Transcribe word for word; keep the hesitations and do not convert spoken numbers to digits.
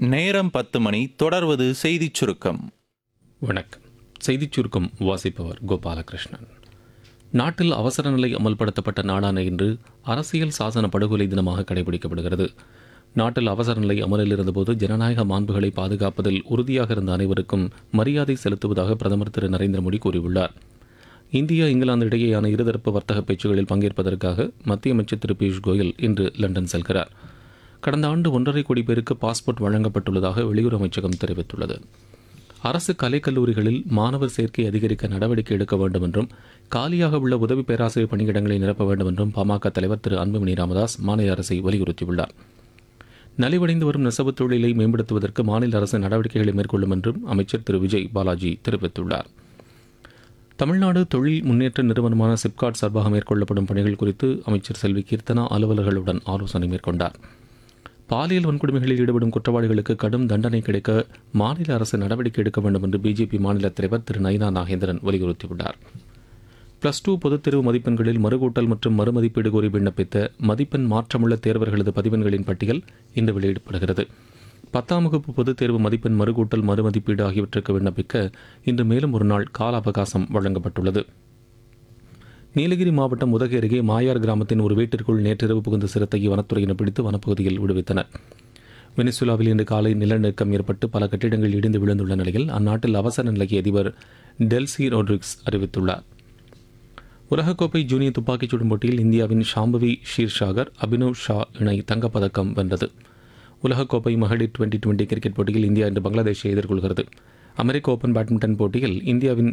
நேரம் பத்து மணி. தொடர்வது செய்திச் சுருக்கம். வணக்கம். செய்திச் சுருக்கம் வாசிப்பவர் கோபாலகிருஷ்ணன். நாட்டில் அவசர நிலை அமல்படுத்தப்பட்ட நாளான இன்று அரசியல் சாசன படுகொலை தினமாக கடைபிடிக்கப்படுகிறது. நாட்டில் அவசர நிலை அமலில் இருந்தபோது ஜனநாயக மாண்புகளை பாதுகாப்பதில் உறுதியாக இருந்த அனைவருக்கும் மரியாதை செலுத்துவதாக பிரதமர் திரு நரேந்திர மோடி கூறியுள்ளார். இந்தியா இங்கிலாந்து இடையேயான இருதரப்பு வர்த்தக பேச்சுகளில் பங்கேற்பதற்காக மத்திய அமைச்சர் திரு பியூஷ் கோயல் இன்று லண்டன் செல்கிறார். கடந்த ஆண்டு ஒன்றரை கோடி பேருக்கு பாஸ்போர்ட் வழங்கப்பட்டுள்ளதாக வெளியுறவு அமைச்சகம் தெரிவித்துள்ளது. அரசு கலைக்கல்லூரிகளில் மாணவர் சேர்க்கை அதிகரிக்க நடவடிக்கை எடுக்க வேண்டும் என்றும் காலியாக உள்ள உதவி பேராசிரியர் பணியிடங்களை நிரப்ப வேண்டும் என்றும் பாமக தலைவர் திரு அன்புமணி ராமதாஸ் மாநில அரசை வலியுறுத்தியுள்ளார். நலிவடைந்து வரும் நெசவுத் தொழிலை மேம்படுத்துவதற்கு மாநில அரசு நடவடிக்கைகளை மேற்கொள்ளும் என்றும் அமைச்சர் திரு விஜய் பாலாஜி தெரிவித்துள்ளார். தமிழ்நாடு தொழில் முன்னேற்ற நிறுவனமான சிப்காட் சார்பாக மேற்கொள்ளப்படும் பணிகள் குறித்து அமைச்சர் செல்வி கீர்த்தனா அலுவலர்களுடன் ஆலோசனை மேற்கொண்டார். பாலியல் வன்கொடுமைகளில் ஈடுபடும் குற்றவாளிகளுக்கு கடும் தண்டனை கிடைக்க மாநில அரசு நடவடிக்கை எடுக்க வேண்டும் என்று பிஜேபி மாநில தலைவர் திரு நயினா நாகேந்திரன் வலியுறுத்தியுள்ளார். பிளஸ் டூ பொதுத் தேர்வு மதிப்பெண்களில் மறுகூட்டல் மற்றும் மறுமதிப்பீடு கோரி விண்ணப்பித்த மதிப்பெண் மாற்றமுள்ள தேர்வர்களது பதிவெண்களின் பட்டியல் இன்று வெளியிடப்படுகிறது. பத்தாம் வகுப்பு பொதுத் தேர்வு மதிப்பெண் மறுகூட்டல் மறுமதிப்பீடு ஆகியவற்றுக்கு விண்ணப்பிக்க இன்று மேலும் ஒரு நாள் கால அவகாசம் வழங்கப்பட்டுள்ளது. நீலகிரி மாவட்டம் உதகை அருகே மாயார் கிராமத்தின் ஒரு வீட்டிற்குள் நேற்றிரவு புகுந்த சிறுத்தையை வனத்துறையினர் பிடித்து வனப்பகுதியில் விடுவித்தனர். வெனிசுலாவில் இன்று காலை நிலநடுக்கம் ஏற்பட்டு பல கட்டிடங்கள் இடிந்து விழுந்துள்ள நிலையில் அந்நாட்டில் அவசர நிலையை அதிபர் டெல்சி ரோட்ரிக்ஸ் அறிவித்துள்ளார். உலகக்கோப்பை ஜூனியர் துப்பாக்கிச் சுடும் போட்டியில் இந்தியாவின் ஷாம்பவி ஷீர்ஷாகர் அபினவ் ஷா இணை தங்கப்பதக்கம் வென்றது. உலகக்கோப்பை மகளிர் டுவெண்டி டுவெண்டி கிரிக்கெட் போட்டியில் இந்தியா இன்று பங்களாதேஷை எதிர்கொள்கிறது. அமெரிக்க ஓபன் பேட்மிண்டன் போட்டியில் இந்தியாவின்